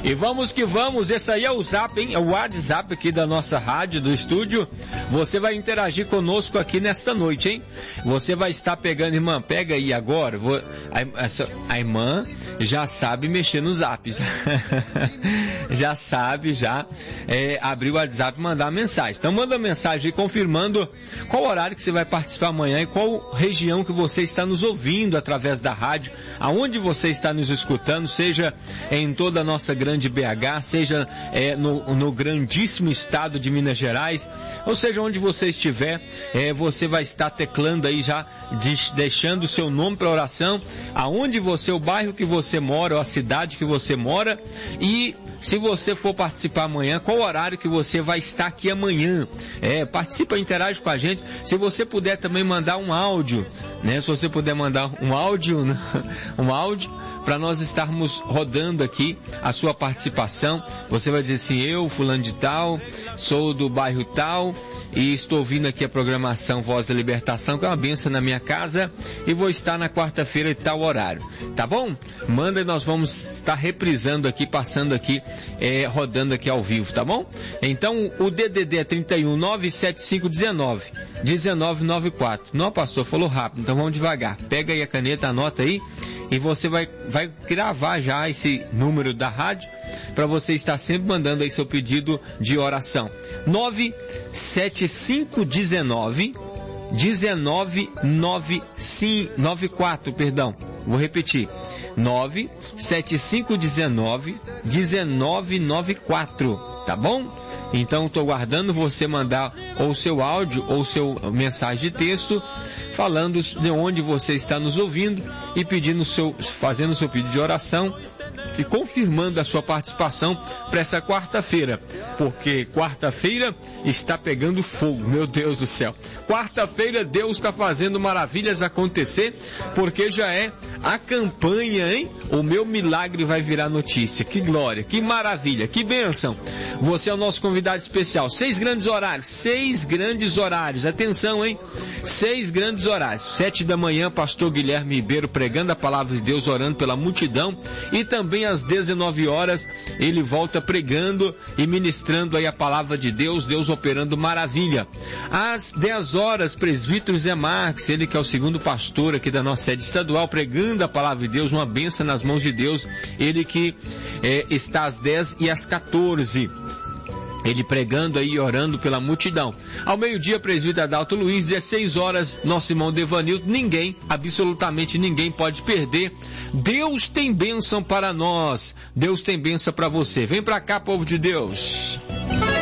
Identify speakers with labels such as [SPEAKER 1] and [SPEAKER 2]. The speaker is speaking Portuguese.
[SPEAKER 1] E vamos que vamos, esse aí é o Zap, hein? É o WhatsApp aqui da nossa rádio, do estúdio. Você vai interagir conosco aqui nesta noite, hein? Você vai estar pegando, irmã, pega aí agora. A irmã já sabe mexer no Zap. Já sabe, abrir o WhatsApp e mandar mensagem. Então manda mensagem aí confirmando qual horário que você vai participar amanhã e qual região que você está nos ouvindo através da rádio, aonde você está nos escutando, seja em toda a nossa grande BH, seja no grandíssimo estado de Minas Gerais, ou seja, onde você estiver, você vai estar teclando aí já, deixando o seu nome para oração, aonde você, o bairro que você mora, ou a cidade que você mora, e se você for participar amanhã, qual horário que você vai estar aqui amanhã. Participa, interage com a gente. Se você puder também mandar um áudio, né? Se você puder mandar um áudio, né? Um áudio, para nós estarmos rodando aqui a sua participação. Você vai dizer assim: eu, fulano de tal, sou do bairro tal, e estou ouvindo aqui a programação Voz da Libertação, que é uma bênção na minha casa, e vou estar na quarta-feira de tal horário. Tá bom? Manda e nós vamos estar reprisando aqui, passando aqui, rodando aqui ao vivo, tá bom? Então, o DDD é 31 97519 1994. Não, pastor, falou rápido, então vamos devagar. Pega aí a caneta, anota aí, e você vai gravar já esse número da rádio, para você estar sempre mandando aí seu pedido de oração. 97519 1994, perdão. Vou repetir. 97519 1994, tá bom? Então estou guardando você mandar ou seu áudio ou seu mensagem de texto falando de onde você está nos ouvindo e fazendo o seu pedido de oração e confirmando a sua participação para essa quarta-feira, porque quarta-feira está pegando fogo, meu Deus do céu. Quarta-feira Deus está fazendo maravilhas acontecer, porque já é a campanha, hein? O meu milagre vai virar notícia. Que glória, que maravilha, que bênção. Você é o nosso convidado especial. 6 grandes horários. Atenção, hein? 6 grandes horários. 7 da manhã, pastor Guilherme Ribeiro pregando a palavra de Deus, orando pela multidão. E também às 19 horas, ele volta pregando e ministrando aí a palavra de Deus, Deus operando maravilha. Às 10 horas, presbítero Zé Marques, ele que é o segundo pastor aqui da nossa sede estadual, pregando a palavra de Deus, uma bênção nas mãos de Deus. Ele que está às 10 e às 14. Ele pregando aí e orando pela multidão. Ao meio-dia, presbítero Adalto Luiz, 16 horas, nosso irmão Devanildo. Ninguém, absolutamente ninguém pode perder. Deus tem bênção para nós. Deus tem bênção para você. Vem para cá, povo de Deus.